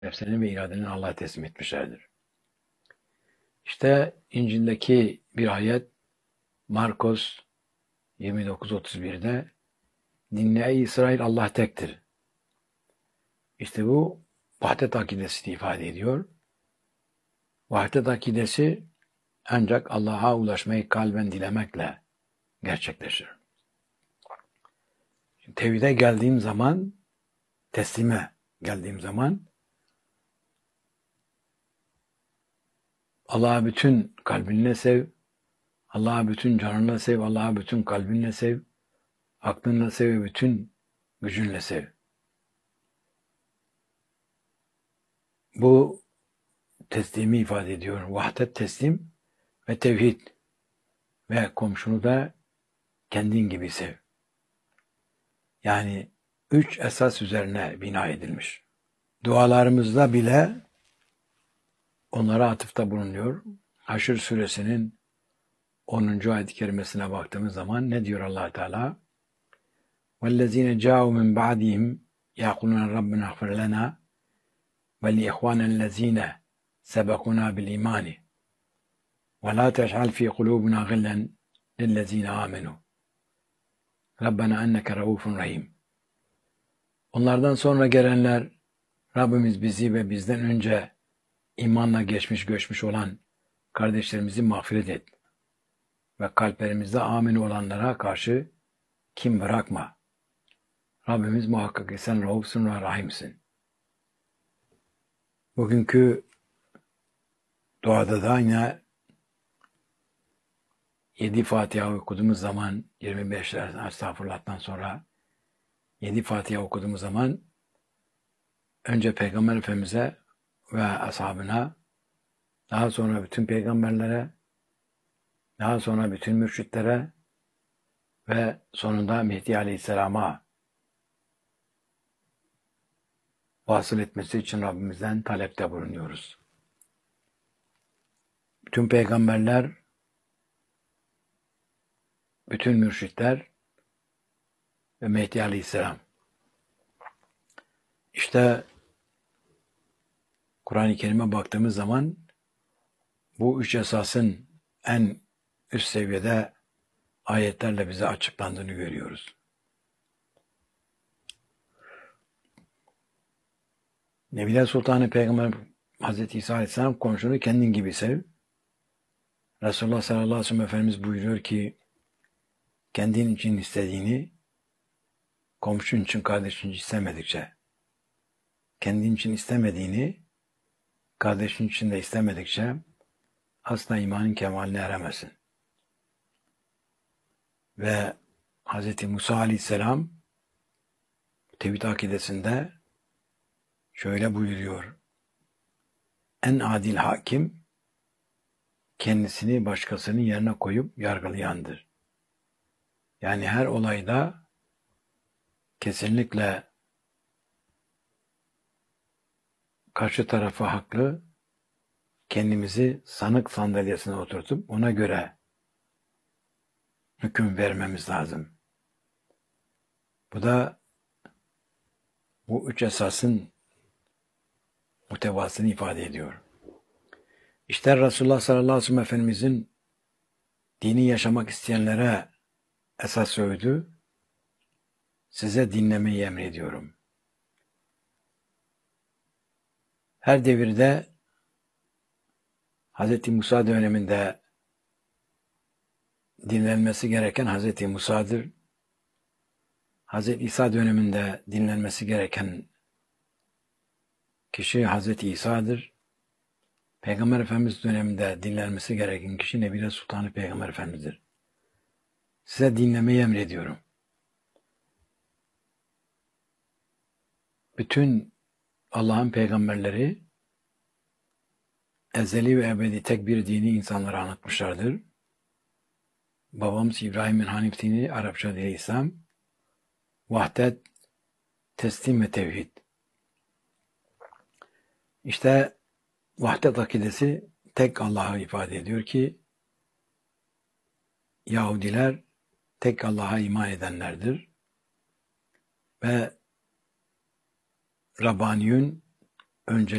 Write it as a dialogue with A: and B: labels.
A: nefslerini ve iradelerini Allah'a teslim etmişlerdir. İşte İncil'deki bir ayet Markos 29-31'de dinle ey İsrail Allah tektir. İşte bu vahdet akidesini ifade ediyor. Vahdet akidesi ancak Allah'a ulaşmayı kalben dilemekle gerçekleşir. Tevhide geldiğim zaman, teslime geldiğim zaman Allah'a bütün kalbinle sev, Allah'a bütün canınla sev, Allah'a bütün kalbinle sev, aklınla sev ve bütün gücünle sev. Bu teslimi ifade ediyor. Vahdet teslim ve tevhid ve komşunu da kendin gibi sev. Yani 3 esas üzerine bina edilmiş. Dualarımızda bile onlara atıfta bulunuyor. Haşr suresinin 10. ayet-i kerimesine baktığımız zaman ne diyor Allah Teala? وَالَّذ۪ينَ جَاءُوا مِنْ بَعْدِهِمْ يَقُولُونَ رَبَّنَا اغْفِرْ لَنَا وَلِإِخْوَانَ الَّذ۪ينَ سَبَقُونَا بِالْاِيمَانِ وَلَا تَجْعَلْ ف۪ي قُلُوبُنَا غِلًّا لِلَّذ۪ينَ آمَنُوا رَبَّنَا اَنَّكَ رَؤُوفٌ رَحِيمٌ. Onlardan sonra gelenler, Rabbimiz bizi ve bizden önce imanla geçmiş göçmüş olan kardeşlerimizi mağfiret et ve kalplerimizde amin olanlara karşı kin bırakma. Rabbimiz muhakkak ki sen Raufsun ve Rahimsin. Bugünkü duada da yine 7 Fatiha okuduğumuz zaman 25 estağfurullah'tan sonra 7 Fatiha okuduğumuz zaman önce Peygamber Efendimiz'e ve ashabına, daha sonra bütün peygamberlere, daha sonra bütün mürşitlere ve sonunda Mehdi Aleyhisselam'a vasıl etmesi için Rabbimizden talepte bulunuyoruz. Bütün peygamberler, bütün mürşitler ve Mehdi Aleyhisselam. İşte Kur'an-ı Kerim'e baktığımız zaman bu 3 esasın en üst seviyede ayetlerle bize açıklandığını görüyoruz. Nebiler Sultanı Peygamber Hazreti İsa Aleyhisselam komşunu kendin gibi sev. Resulullah sallallahu aleyhi ve sellem Efendimiz buyuruyor ki kendin için istediğini komşun için, kardeşin için istemedikçe, kendin için istemediğini kardeşin için de istemedikçe asla imanın kemaline eremezsin. Ve Hz. Musa Aleyhisselam Tevhid akidesinde şöyle buyuruyor. En adil hakim kendisini başkasının yerine koyup yargılayandır. Yani her olayda kesinlikle karşı tarafı haklı, kendimizi sanık sandalyesine oturtup ona göre hüküm vermemiz lazım. Bu da bu 3 esasın muhtevasını ifade ediyor. İşte Resulullah sallallahu aleyhi ve sellem Efendimizin dini yaşamak isteyenlere esas söyledi. Size dinlemeyi emrediyorum. Her devirde Hz. Musa döneminde dinlenmesi gereken Hz. Musa'dır. Hz. İsa döneminde dinlenmesi gereken kişi Hz. İsa'dır. Peygamber Efendimiz döneminde dinlenmesi gereken kişi Nebiler Sultanı Peygamber Efendimiz'dir. Size dinlemeyi emrediyorum. Bütün Allah'ın peygamberleri ezeli ve ebedi tek bir dini insanlara anlatmışlardır. Babamız İbrahim'in Hanif dini, Arapça dili İslam, vahdet, teslim ve tevhid. İşte vahdet akidesi tek Allah'ı ifade ediyor ki Yahudiler tek Allah'a iman edenlerdir ve Rabbaniyun önce